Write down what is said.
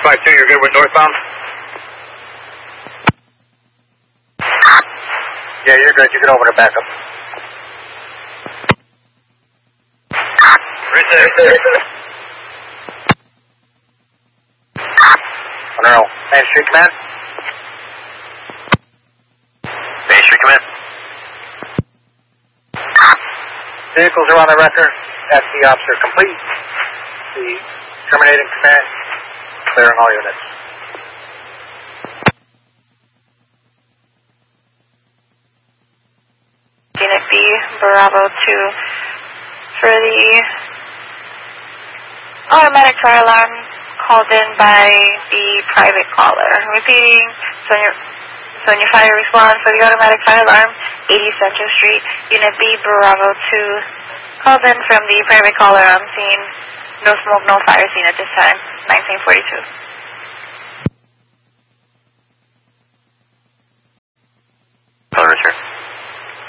552, you're good with northbound? Yeah, you're good. You can open it back up. Right there. Monroe, Main Street Command? Main Street Command? Vehicles are on the record. FD ops are complete. The terminating command, clearing all units. Unit B, Bravo 2, for the automatic fire alarm called in by the private caller. Repeating, Sonia Fire response for the automatic fire alarm, 80 Central Street, Unit B, Bravo 2, called in from the private caller on scene. No smoke, no fire seen at this time, 1942.